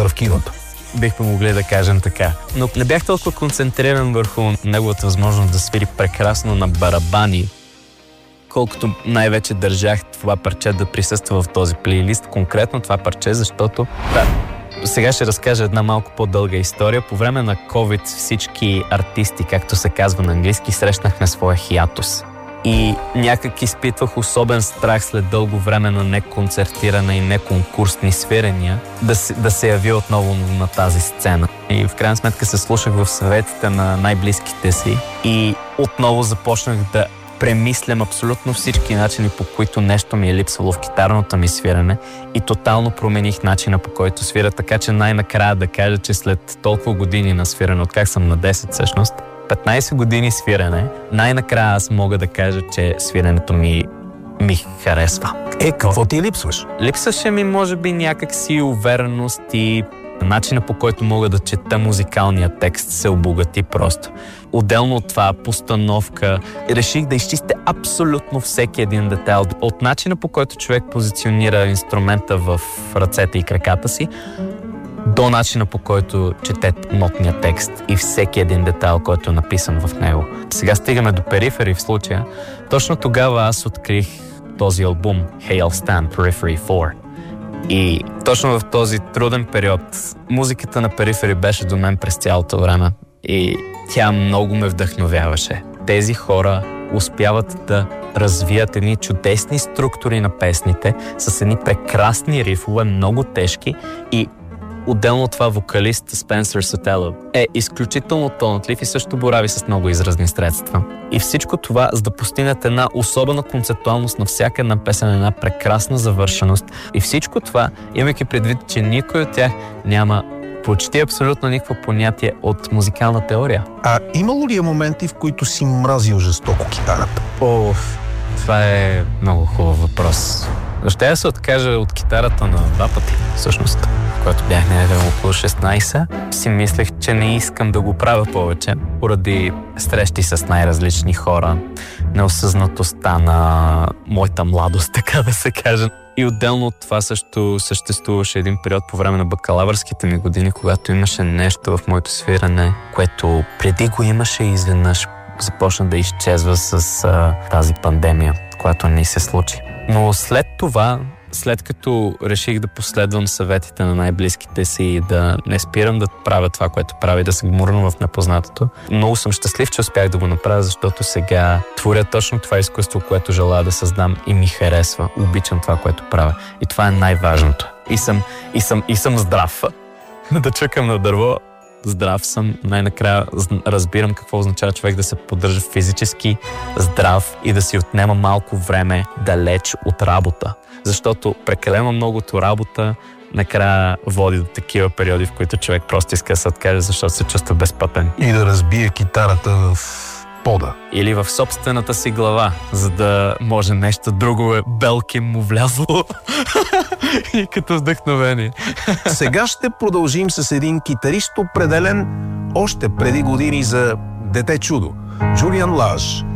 кадър в киното. Бихме могли да кажем така. Но не бях толкова концентриран върху неговата възможност да свири прекрасно на барабани, колкото най-вече държах това парче да присъства в този плейлист. Конкретно това парче, защото... Сега ще разкажа една малко по-дълга история. По време на COVID всички артисти, както се казва на английски, срещнахме своя хиатус. И някак изпитвах особен страх след дълго време на неконцертиране и неконкурсни свирения да се яви отново на тази сцена. И в крайна сметка се слушах в съветите на най-близките си и отново започнах да премислям абсолютно всички начини, по които нещо ми е липсвало в китарното ми свирене и тотално промених начина, по който свира, така че най-накрая да кажа, че след толкова години на свирене, откак съм на 10 всъщност, 15 години свирене, най-накрая аз мога да кажа, че свиренето ми харесва. Какво ти липсваш? Липсваше ми, може би, някакси увереност и начина, по който мога да чета музикалния текст, се обогати просто. Отделно от това, постановка, реших да изчистя абсолютно всеки един детайл. От начина, по който човек позиционира инструмента в ръцете и краката си, до начина, по който чете нотния текст и всеки един детайл, който е написан в него. Сега стигаме до Periphery в случая. Точно тогава аз открих този албум Hail Stan Periphery 4. И точно в този труден период музиката на Periphery беше до мен през цялото време и тя много ме вдъхновяваше. Тези хора успяват да развият едни чудесни структури на песните с едни прекрасни рифове, много тежки и отделно от това вокалист Спенсър Сотело е изключително талантлив и също борави с много изразни средства. И всичко това, за да постигнат една особена концептуалност на всяка една песен, една прекрасна завършеност. И всичко това, имайки предвид, че никой от тях няма почти абсолютно никакво понятие от музикална теория. А имало ли е моменти, в които си мразил жестоко китарата? Това е много хубав въпрос. Ще я се откажа от китарата на 2 пъти, всъщност. Когато бях някъде около 16, си мислех, че не искам да го правя повече, поради срещи с най-различни хора, неосъзнатостта на моята младост, така да се каже. И отделно от това също съществуваше един период по време на бакалавърските ми години, когато имаше нещо в моето свирене, което преди го имаше и изведнъж започна да изчезва с тази пандемия, която не се случи. Но след това, след като реших да последвам съветите на най-близките си и да не спирам да правя това, което правя и да се гмурна в непознатото, много съм щастлив, че успях да го направя, защото сега творя точно това изкуство, което желая да създам и ми харесва. Обичам това, което правя. И това е най-важното. И съм здрав. Да чукам на дърво. Здрав съм. Най-накрая разбирам какво означава човек да се поддържа физически здрав и да си отнема малко време далеч от работа. Защото прекалено многото работа накрая води до такива периоди, в които човек просто иска да се откаже, защото се чувства безпътен. И да разбие китарата в пода. Или в собствената си глава, за да може нещо друго белки му влязло и като вдъхновение. Сега ще продължим с един китарист, определен още преди години за дете чудо. Джулиан Лаж.